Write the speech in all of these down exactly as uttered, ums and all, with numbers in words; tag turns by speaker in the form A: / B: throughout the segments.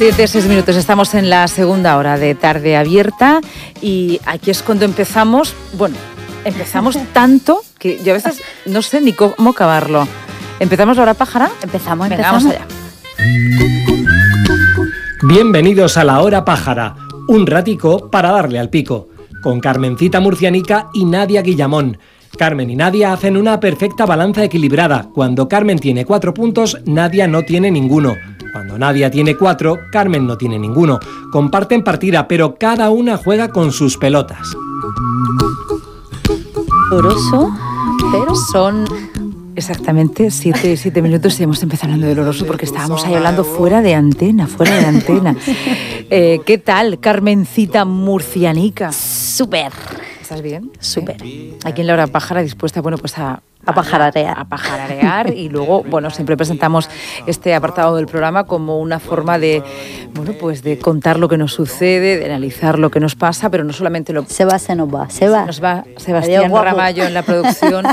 A: Siete, seis minutos, estamos en la segunda hora de Tarde Abierta y aquí es cuando empezamos, bueno, empezamos tanto que yo a veces no sé ni cómo acabarlo. ¿Empezamos la hora pájara?
B: Empezamos,
A: Venga,
B: empezamos.
A: vamos allá.
C: Bienvenidos a la hora pájara, un ratico para darle al pico, con Carmencita Murcianica y Nadia Guillamón. Carmen y Nadia hacen una perfecta balanza equilibrada. Cuando Carmen tiene cuatro puntos, Nadia no tiene ninguno. Cuando Nadia tiene cuatro, Carmen no tiene ninguno. Comparten partida, pero cada una juega con sus pelotas.
A: Doloroso, pero son exactamente siete, siete minutos y hemos empezado hablando del doloroso porque estábamos ahí hablando fuera de antena, fuera de antena. Eh, ¿Qué tal, Carmencita Murcianica?
B: Súper.
A: ¿Estás bien?
B: Súper.
A: ¿Eh? Aquí en la hora pájara dispuesta, bueno, pues a...
B: A pajararear.
A: A pajararear y luego, bueno, siempre presentamos este apartado del programa como una forma de, bueno, pues de contar lo que nos sucede, de analizar lo que nos pasa, pero no solamente lo...
B: Se va, se nos va, se va.
A: Se nos va Sebastián
B: Adiós, guapo.
A: Ramallo en la producción,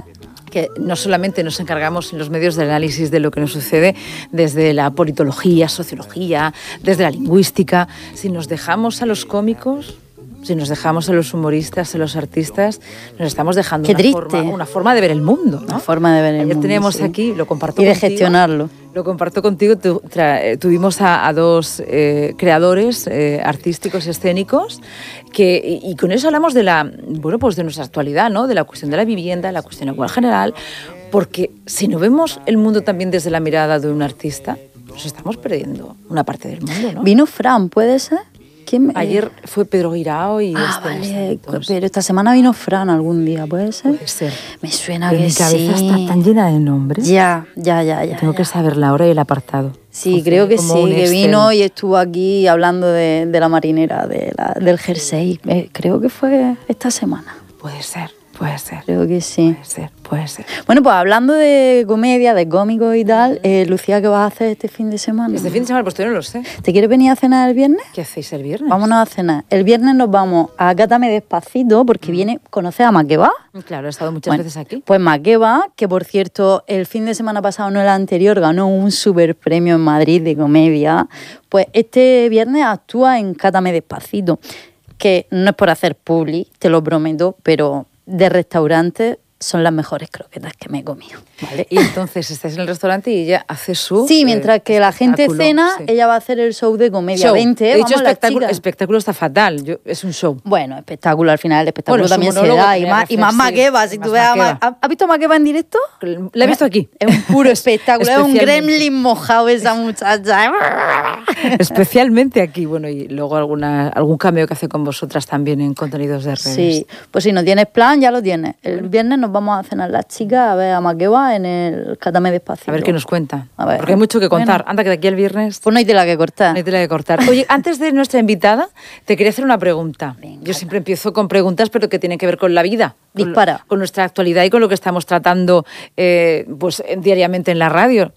A: que no solamente nos encargamos en los medios del análisis de lo que nos sucede desde la politología, sociología, desde la lingüística, si nos dejamos a los cómicos... Si nos dejamos a los humoristas, a los artistas, nos estamos dejando
B: Qué
A: una
B: triste.
A: forma, una forma de ver el mundo, ¿no?
B: Una forma de ver el
A: Ayer
B: mundo,
A: teníamos
B: sí.
A: aquí, lo comparto
B: Y de
A: contigo,
B: gestionarlo.
A: Lo comparto contigo, tu, tra, eh, tuvimos a, a dos eh, creadores eh, artísticos, escénicos, que, y, y con eso hablamos de la, bueno, pues de nuestra actualidad, ¿no? De la cuestión de la vivienda, la cuestión igual general, porque si no vemos el mundo también desde la mirada de un artista, nos estamos perdiendo una parte del mundo, ¿no?
B: Vino Fran, ¿puede ser? ¿Quién?
A: Ayer fue Pedro Guirao y...
B: Ah,
A: este,
B: vale,
A: este,
B: pero esta semana vino Fran algún día, ¿puede ser?
A: Puede ser.
B: Me suena
A: Pero
B: que
A: mi cabeza
B: sí.
A: está tan llena de nombres.
B: Ya, ya, ya, ya.
A: Tengo
B: ya.
A: que saber la hora y el apartado.
B: Sí,
A: O
B: creo
A: sea,
B: que
A: como
B: sí,
A: un
B: que
A: Excel.
B: vino y estuvo aquí hablando de, de la marinera, de la, del jersey. Eh, creo que fue esta semana.
A: Puede ser, puede ser.
B: Creo que sí.
A: Puede ser, puede ser.
B: Bueno, pues hablando de comedia, de cómicos y tal, eh, Lucía, ¿qué vas a hacer este fin de semana?
A: Este fin de semana, pues todavía no lo sé.
B: ¿Te quieres venir a cenar el viernes?
A: ¿Qué hacéis el viernes?
B: Vámonos a cenar. El viernes nos vamos a Cátame Despacito porque viene, ¿conoces a Maqueba?
A: Claro, he estado muchas
B: Bueno,
A: veces aquí.
B: Pues Maqueba, que por cierto, el fin de semana pasado, no el anterior, ganó un super premio en Madrid de comedia, pues este viernes actúa en Cátame Despacito, que no es por hacer publi, te lo prometo, pero de restaurante son las mejores croquetas que me he comido, ¿vale?
A: Y entonces estáis en el restaurante y ella hace su...
B: Sí, mientras
A: eh,
B: que la gente
A: espectáculo,
B: cena,
A: sí.
B: ella va a hacer el show de comedia.
A: Show.
B: Vente,
A: He dicho
B: vamos las
A: espectáculo,
B: chicas.
A: espectáculo está fatal, yo, es un show.
B: Bueno, espectáculo al final, el espectáculo
A: Bueno,
B: también
A: su
B: se
A: monólogo
B: da. Y
A: tiene
B: más, y más
A: reflexión,
B: Maqueba, si
A: más
B: tú ves a
A: Maqueba.
B: Ma- ¿Has visto a Maqueba en directo?
A: La he visto aquí.
B: Es un puro espectáculo, es un
A: Especialmente.
B: gremlin mojado esa muchacha.
A: Especialmente aquí, bueno, y luego alguna, algún cameo que hace con vosotras también en contenidos de redes.
B: Sí, pues si no tienes plan, ya lo tienes. El viernes nos vamos a cenar las chicas a ver a Maqueba en el Cátame Despacito.
A: A ver qué nos cuenta.
B: A ver.
A: Porque hay mucho que contar.
B: Bueno.
A: Anda, que de aquí al viernes
B: Pues no hay tela que cortar.
A: no hay tela que cortar. Oye, antes de nuestra invitada, te quería hacer una pregunta.
B: Venga.
A: Yo siempre empiezo con preguntas, pero que tienen que ver con la vida. Con-
B: Dispara.
A: Con, nuestra actualidad y con lo que estamos tratando eh, pues, diariamente en la radio.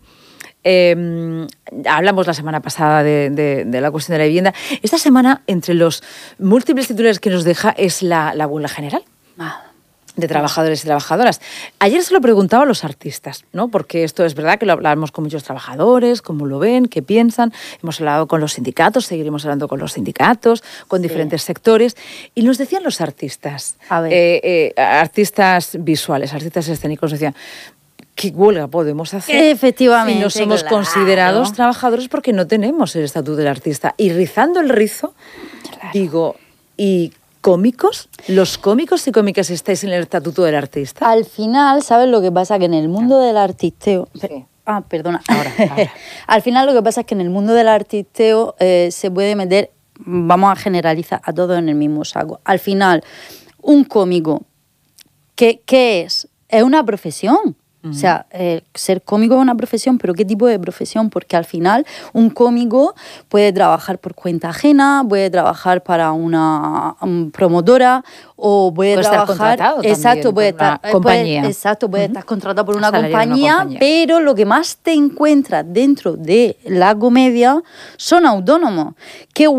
A: Eh, hablamos la semana pasada de, de, de la cuestión de la vivienda. Esta semana, entre los múltiples titulares que nos deja, es la, la huelga general
B: Ah,
A: de trabajadores y trabajadoras. Ayer se lo preguntaba a los artistas, ¿no? Porque esto es verdad que lo hablamos con muchos trabajadores, cómo lo ven, qué piensan. Hemos hablado con los sindicatos, seguiremos hablando con los sindicatos, con diferentes sectores. Y nos decían los artistas,
B: A ver.
A: eh, eh, artistas visuales, artistas escénicos, decían, ¿qué huelga podemos hacer
B: Efectivamente,
A: si no somos
B: claro.
A: considerados trabajadores porque no tenemos el estatuto del artista? Y rizando el rizo, digo, ¿y cómicos? ¿Los cómicos y cómicas estáis en el estatuto del artista?
B: Al final, ¿sabes lo que pasa? Que en el mundo del artisteo...
A: Sí.
B: Ah, perdona.
A: Ahora, ahora.
B: Al final lo que pasa es que en el mundo del artisteo eh, se puede meter, vamos a generalizar a todos en el mismo saco. Al final, un cómico, ¿qué, qué es? Es una profesión. O sea, eh, ser cómico es una profesión, pero ¿qué tipo de profesión? Porque al final un cómico puede trabajar por cuenta ajena, puede trabajar para una um, promotora o puede,
A: Puede estar
B: trabajar...
A: contratado también
B: exacto, puede
A: por una
B: estar,
A: compañía.
B: Puede, exacto, puede
A: Ujú.
B: estar contratado por una
A: Asalariado en una
B: compañía,
A: compañía.
B: pero lo que más te encuentras dentro de la comedia son autónomos. ¿Qué